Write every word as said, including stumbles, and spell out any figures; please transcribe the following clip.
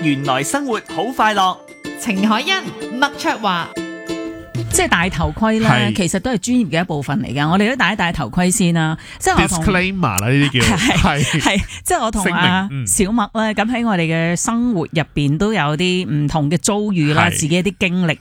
原來生活好快樂。 程海欣、麥卓華。 即係戴頭盔咧，其實都係專業嘅一部分嚟嘅。我哋都戴一戴頭盔先啦。即係我同 disclaimer 啦，呢啲叫係係即係我同阿小麥咧，咁喺我哋嘅生活入邊都有啲唔同嘅遭遇啦，自己一啲經歷